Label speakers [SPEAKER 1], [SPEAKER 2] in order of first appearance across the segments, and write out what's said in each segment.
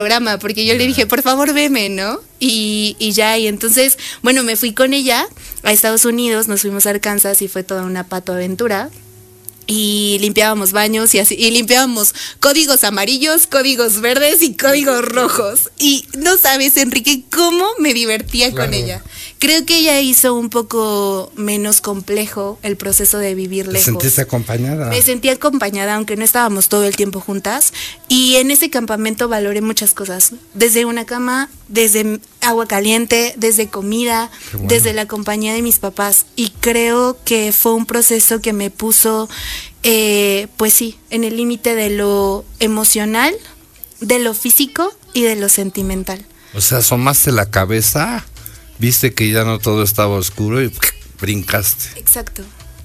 [SPEAKER 1] programa, porque yo le dije, por favor, veme, ¿no? Y ya, y entonces, bueno, me fui con ella a Estados Unidos, nos fuimos a Arkansas y fue toda una patoaventura. Y limpiábamos baños y así, y limpiábamos códigos amarillos, códigos verdes y códigos rojos. Y no sabes, Enrique, cómo me divertía con ella. Creo que ella hizo un poco menos complejo el proceso de vivir lejos.
[SPEAKER 2] ¿Te sentiste acompañada?
[SPEAKER 1] Me sentí acompañada, aunque no estábamos todo el tiempo juntas. Y en ese campamento valoré muchas cosas. Desde una cama, desde agua caliente, desde comida, bueno, desde la compañía de mis papás. Y creo que fue un proceso que me puso, pues sí, en el límite de lo emocional, de lo físico y de lo sentimental.
[SPEAKER 2] O sea, asomaste la cabeza, viste que ya no todo estaba oscuro y brincaste.
[SPEAKER 1] Exacto.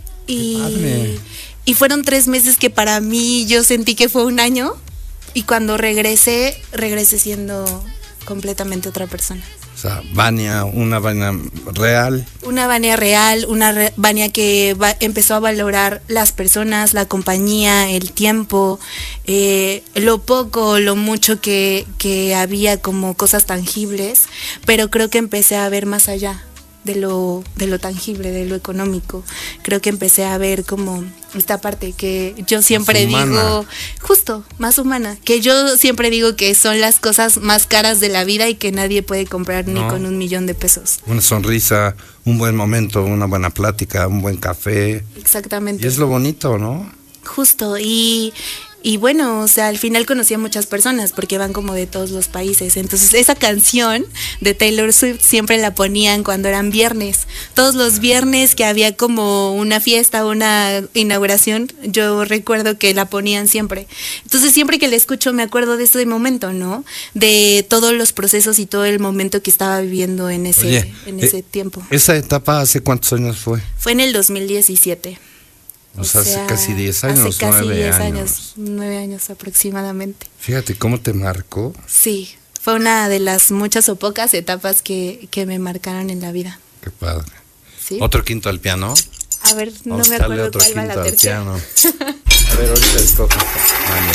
[SPEAKER 1] Y fueron 3 meses que para mí yo sentí que fue un año. Y cuando regresé siendo completamente otra persona.
[SPEAKER 2] O sea, Vania, una Vania real.
[SPEAKER 1] Una Vania real, una Vania que empezó a valorar las personas, la compañía, el tiempo, lo poco, lo mucho que había como cosas tangibles, pero creo que empecé a ver más allá de lo tangible, de lo económico. Creo que empecé a ver como esta parte que yo siempre digo, justo, más humana, que yo siempre digo que son las cosas más caras de la vida y que nadie puede comprar ni con $1,000,000.
[SPEAKER 2] Una sonrisa, un buen momento, una buena plática, un buen café.
[SPEAKER 1] Exactamente.
[SPEAKER 2] Y es lo bonito, ¿no?
[SPEAKER 1] Justo, y bueno, o sea, al final conocí a muchas personas porque van como de todos los países. Entonces, esa canción de Taylor Swift siempre la ponían cuando eran viernes. Todos los viernes que había como una fiesta, una inauguración, yo recuerdo que la ponían siempre. Entonces, siempre que la escucho me acuerdo de ese momento, ¿no? De todos los procesos y todo el momento que estaba viviendo en ese tiempo.
[SPEAKER 2] ¿Esa etapa hace cuántos años fue?
[SPEAKER 1] Fue en el 2017.
[SPEAKER 2] O sea, hace casi 10 años,
[SPEAKER 1] hace casi
[SPEAKER 2] 9
[SPEAKER 1] años. 9 años aproximadamente.
[SPEAKER 2] Fíjate cómo te marcó.
[SPEAKER 1] Sí, fue una de las muchas o pocas etapas que me marcaron en la vida.
[SPEAKER 2] Qué padre.
[SPEAKER 1] ¿Sí?
[SPEAKER 2] ¿Otro quinto al piano?
[SPEAKER 1] A ver, no me acuerdo cuál va la tercera.
[SPEAKER 2] A ver, ahorita escojo.